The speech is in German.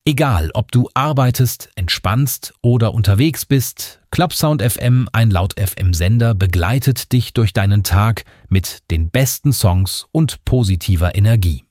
Egal, ob du arbeitest, entspannst oder unterwegs bist, Clubsound FM, ein Laut-FM-Sender, begleitet dich durch deinen Tag mit den besten Songs und positiver Energie.